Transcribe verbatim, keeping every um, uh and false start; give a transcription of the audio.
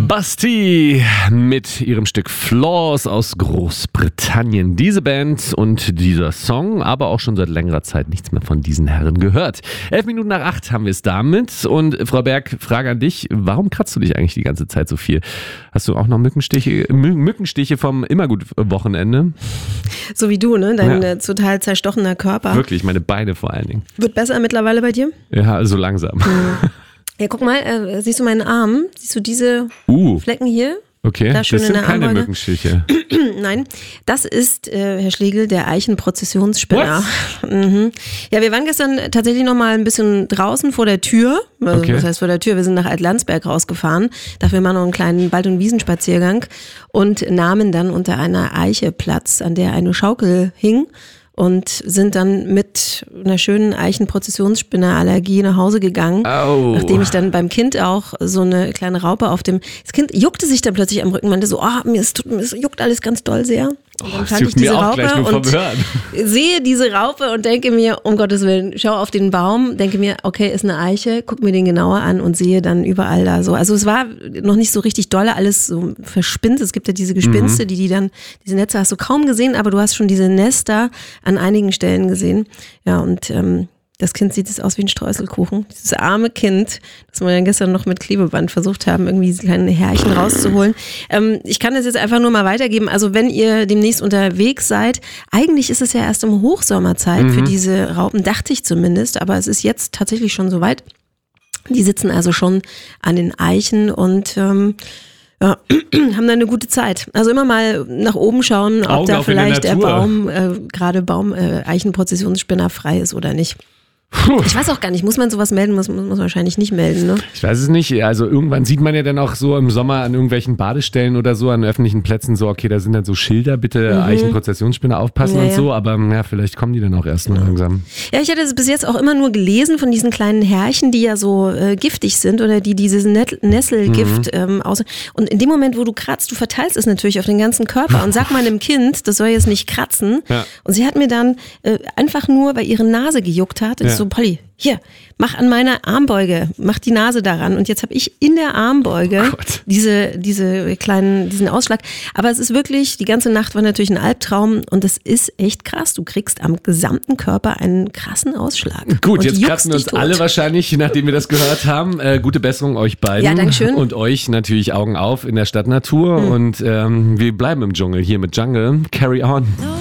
Bastille mit ihrem Stück Flaws aus Großbritannien. Diese Band und dieser Song, aber auch schon seit längerer Zeit nichts mehr von diesen Herren gehört. Elf Minuten nach acht haben wir es damit. Und Frau Berg, Frage an dich, warum kratzt du dich eigentlich die ganze Zeit so viel? Hast du auch noch Mückenstiche, Mü- Mückenstiche vom Immergut-Wochenende? So wie du, ne? Dein Ja. äh, total zerstochener Körper. Wirklich, meine Beine vor allen Dingen. Wird besser mittlerweile bei dir? Ja, so langsam. Ja, guck mal, äh, siehst du meinen Arm? Siehst du diese Uh, Flecken hier? okay, Da das schön in sind der keine Armbeuge. Mückenstiche. Nein, das ist, äh, Herr Schlegel, der Eichenprozessionsspinner. Mhm. Ja, wir waren gestern tatsächlich noch mal ein bisschen draußen vor der Tür. Also, Okay. Was heißt vor der Tür? Wir sind nach Altlandsberg rausgefahren. Dafür mal noch einen kleinen Wald- und Wiesenspaziergang und nahmen dann unter einer Eiche Platz, an der eine Schaukel hing. Und sind dann mit einer schönen Eichenprozessionsspinnerallergie nach Hause gegangen. Au. Nachdem ich dann beim Kind auch so eine kleine Raupe auf dem... Das Kind juckte sich dann plötzlich am Rücken, meinte so, oh, mir, ist, mir ist, juckt alles ganz doll sehr. Und dann Das fand ich juckt mir diese auch Raupe gleich nur vom und Hören. sehe diese Raupe und denke mir, um Gottes Willen, schau auf den Baum, denke mir, okay, ist eine Eiche, guck mir den genauer an und sehe dann überall da so. Also es war noch nicht so richtig dolle, alles so verspinnt. Es gibt ja diese Gespinste, die die dann, diese Netze hast du kaum gesehen, aber du hast schon diese Nester an einigen Stellen gesehen. Ja, und ähm, das Kind sieht es aus wie ein Streuselkuchen. Dieses arme Kind, das wir ja gestern noch mit Klebeband versucht haben, irgendwie diese kleinen Härchen rauszuholen. Ähm, ich kann das jetzt einfach nur mal weitergeben. Also wenn ihr demnächst unterwegs seid, eigentlich ist es ja erst um Hochsommerzeit Mhm. für diese Raupen, dachte ich zumindest, aber es ist jetzt tatsächlich schon soweit. Die sitzen also schon an den Eichen und ähm, ja, haben da eine gute Zeit. Also immer mal nach oben schauen, ob Augen da auf in der vielleicht der Natur. Baum, äh, gerade Baum, äh, Eichenprozessionsspinner frei ist oder nicht. Puh. Ich weiß auch gar nicht, muss man sowas melden? Muss, muss man wahrscheinlich nicht melden, ne? Ich weiß es nicht. Also irgendwann sieht man ja dann auch so im Sommer an irgendwelchen Badestellen oder so, an öffentlichen Plätzen so, okay, da sind dann so Schilder, bitte Eichenprozessionsspinner aufpassen Ja, und ja. so, aber ja, vielleicht kommen die dann auch erst mal langsam. Ja, ich hatte es bis jetzt auch immer nur gelesen von diesen kleinen Härchen, die ja so äh, giftig sind oder die dieses Net- Nesselgift ähm, aus. Und in dem Moment, wo du kratzt, du verteilst es natürlich auf den ganzen Körper und sag meinem Kind, das soll jetzt nicht kratzen. Ja. Und sie hat mir dann äh, einfach nur, weil ihre Nase gejuckt hat, ist Ja. so, Polly, hier, mach an meiner Armbeuge, mach die Nase daran. Und jetzt habe ich in der Armbeuge Oh Gott. diese, diese kleinen, diesen Ausschlag. Aber es ist wirklich, die ganze Nacht war natürlich ein Albtraum und das ist echt krass. Du kriegst am gesamten Körper einen krassen Ausschlag. Gut, und jetzt juckst kratzen uns dich tot. alle wahrscheinlich, nachdem wir das gehört haben. Äh, gute Besserung euch beiden. Ja, dankeschön. Und euch natürlich Augen auf in der Stadtnatur. Und ähm, wir bleiben im Dschungel hier mit Jungle. Carry on.